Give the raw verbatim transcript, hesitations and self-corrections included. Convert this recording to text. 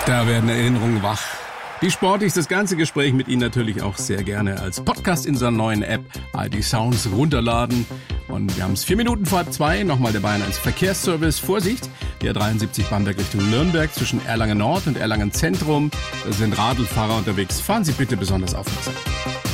Da werden Erinnerungen wach. Wie sportlich ist das ganze Gespräch mit Ihnen natürlich auch sehr gerne als Podcast in unserer neuen App A R D Sounds runterladen. Und wir haben es vier Minuten vor halb zwei. Nochmal der Bayern eins Verkehrsservice. Vorsicht, die A dreiundsiebzig Bamberg Richtung Nürnberg zwischen Erlangen Nord und Erlangen Zentrum. Da sind Radlfahrer unterwegs. Fahren Sie bitte besonders aufmerksam.